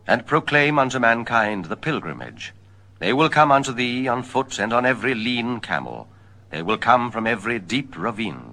and proclaim unto mankind the pilgrimage. They will come unto thee on foot and on every lean camel. They will come from every deep ravine.